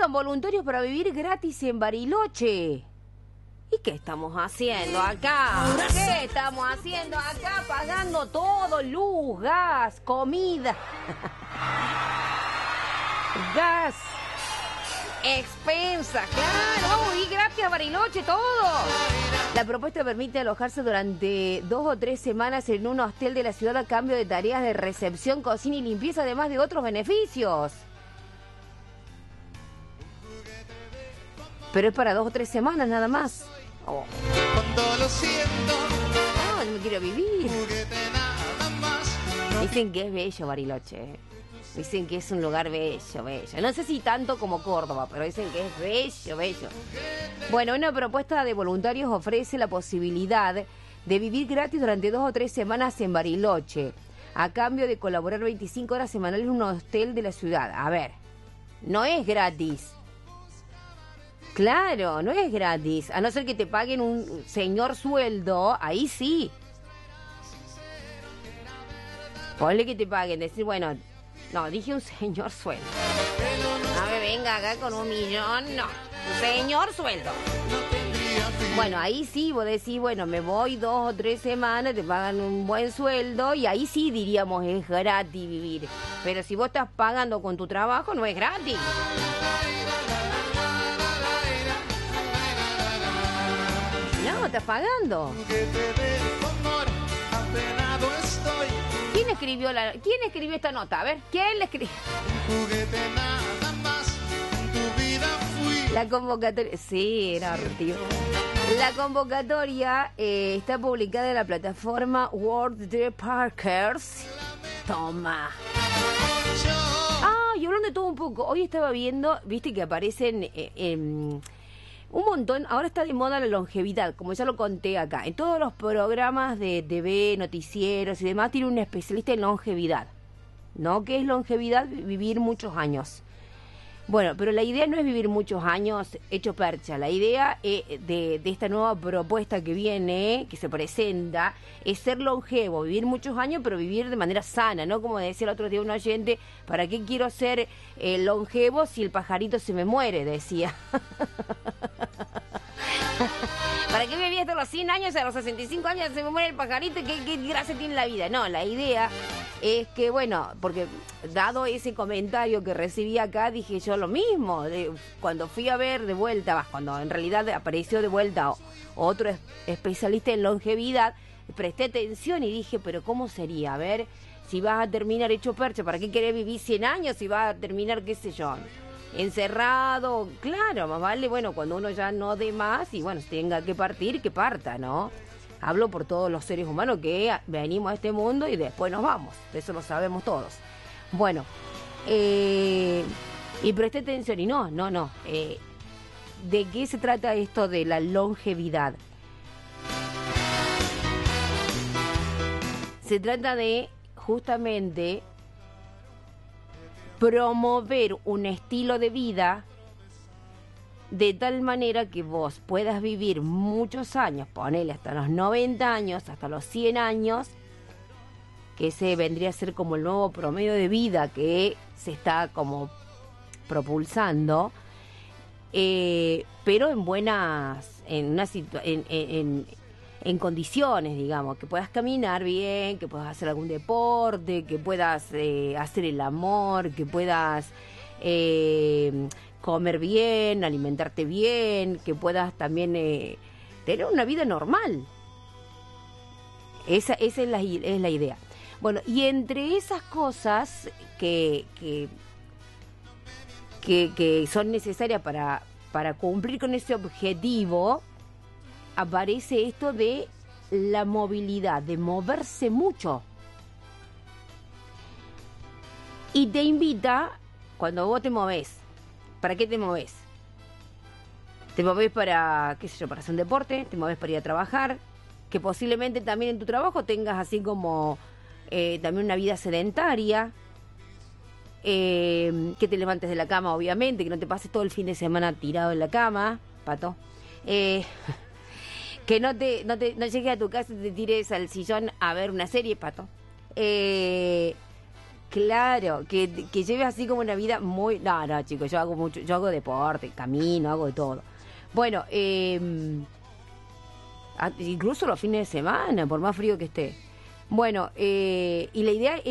buscan voluntarios para vivir gratis en Bariloche. ¿Y qué estamos haciendo acá? ¿Qué estamos haciendo acá? Pagando todo, luz, gas, comida. Gas, expensas, claro, vamos a vivir gratis a Bariloche, todo. La propuesta permite alojarse durante 2 o 3 semanas en un hostel de la ciudad a cambio de tareas de recepción, cocina y limpieza, además de otros beneficios. Pero es para 2 o 3 semanas nada más. Oh. No me quiero vivir. Dicen que es bello Bariloche. Dicen que es un lugar bello, bello. No sé si tanto como Córdoba, pero dicen que es bello, bello. Bueno, una propuesta de voluntarios ofrece la posibilidad de vivir gratis durante 2 o 3 semanas en Bariloche, a cambio de colaborar 25 horas semanales en un hostel de la ciudad. A ver, no es gratis. Claro, no es gratis. A no ser que te paguen un señor sueldo, ahí sí. Ponle que te paguen, decir, bueno, no, dije un señor sueldo. No me venga acá con 1 millón, no. Un señor sueldo. Bueno, ahí sí, vos decís, bueno, me voy 2 o 3 semanas, te pagan un buen sueldo y ahí sí diríamos es gratis vivir. Pero si vos estás pagando con tu trabajo, no es gratis. No, estás pagando. ¿Quién escribió esta nota? A ver, ¿quién le escribió? La convocatoria... Sí, era tío. La convocatoria está publicada en la plataforma World the Parkers. Toma. Y hablando de todo un poco, hoy estaba viendo, viste que aparecen un montón, ahora está de moda la longevidad, como ya lo conté acá. En todos los programas de TV, noticieros y demás, tiene un especialista en longevidad. ¿No? ¿Qué es longevidad? Vivir muchos años. Bueno, pero la idea no es vivir muchos años hecho percha. La idea de esta nueva propuesta que viene, que se presenta, es ser longevo, vivir muchos años, pero vivir de manera sana, ¿no? Como decía el otro día un oyente, ¿para qué quiero ser longevo si el pajarito se me muere? Decía. ¿Para qué viví hasta los 100 años, a los 65 años se me muere el pajarito? ¿Qué gracia tiene la vida? No, la idea es que, bueno, porque dado ese comentario que recibí acá, dije yo lo mismo. Cuando fui a ver de vuelta, cuando en realidad apareció de vuelta otro especialista en longevidad, presté atención y dije, pero ¿cómo sería? A ver, si vas a terminar hecho percha, ¿para qué querés vivir 100 años si vas a terminar, qué sé yo, encerrado? Claro, más vale, bueno, cuando uno ya no dé más y bueno, tenga que partir, que parta, ¿no? Hablo por todos los seres humanos que venimos a este mundo y después nos vamos, eso lo sabemos todos. Bueno, y presté atención y no, ¿de qué se trata esto de la longevidad? Se trata de justamente promover un estilo de vida de tal manera que vos puedas vivir muchos años, ponele hasta los 90 años, hasta los 100 años, que ese vendría a ser como el nuevo promedio de vida que se está como propulsando, pero en buenas, en condiciones, digamos, que puedas caminar bien, que puedas hacer algún deporte, que puedas hacer el amor, que puedas comer bien, alimentarte bien, que puedas también tener una vida normal. Esa es la idea. Bueno, y entre esas cosas que son necesarias para cumplir con ese objetivo, aparece esto de la movilidad, de moverse mucho. Y te invita, cuando vos te movés, ¿para qué te movés? Te movés para, qué sé yo, para hacer un deporte, te movés para ir a trabajar, que posiblemente también en tu trabajo tengas así como también una vida sedentaria, que te levantes de la cama, obviamente, que no te pases todo el fin de semana tirado en la cama, Pato. Que no llegues a tu casa y te tires al sillón a ver una serie, Pato. Claro, que lleves así como una vida muy... No, no, chicos, yo hago mucho, yo hago deporte, camino, hago de todo. Bueno, incluso los fines de semana, por más frío que esté. Bueno, y la idea